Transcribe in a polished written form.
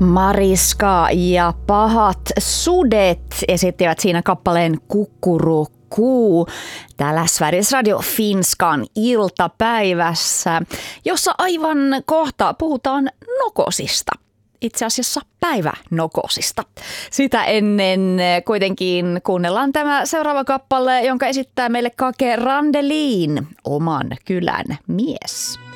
Mariska ja Pahat sudet esittivät siinä kappaleen Kukkurukuu täällä Sveriges Radio Finskan iltapäivässä, jossa aivan kohta puhutaan nokosista. Itse asiassa päivänokosista. Sitä ennen kuitenkin kuunnellaan tämä seuraava kappale, jonka esittää meille Kake Randelin, Oman kylän mies.